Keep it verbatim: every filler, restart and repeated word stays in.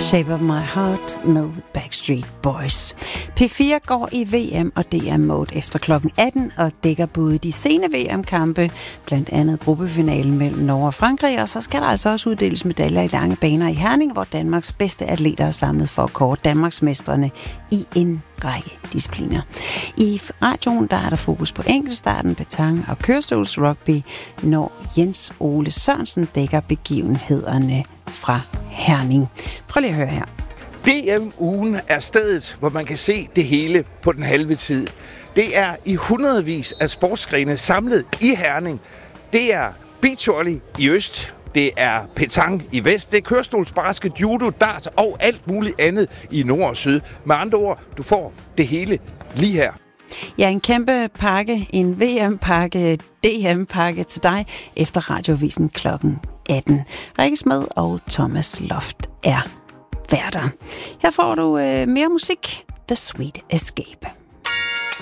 Shape of My Heart med Backstreet Boys. P fire går i V M og D M-mode efter klokken atten og dækker både de sene V M-kampe, blandt andet gruppefinalen mellem Norge og Frankrig, og så skal der altså også uddeles medaljer i lange baner i Herning, hvor Danmarks bedste atleter er samlet for at kåre Danmarksmestrene i en række discipliner. I radioen der er der fokus på enkeltstarten, petang og kørestolsrugby, når Jens Ole Sørensen dækker begivenhederne fra Herning. Prøv lige at høre her. D M-ugen er stedet, hvor man kan se det hele på den halve tid. Det er i hundredvis af sportsgrene samlet i Herning. Det er beachvolley i øst, det er petang i vest, det er kørestolsbasket, judo, dart og alt muligt andet i nord og syd. Med andre ord, du får det hele lige her. Ja, en kæmpe pakke, en V M-pakke, D M-pakke til dig efter Radioavisen klokken atten. Rikke Smed og Thomas Loft er værter. Her får du øh, mere musik. The Sweet Escape.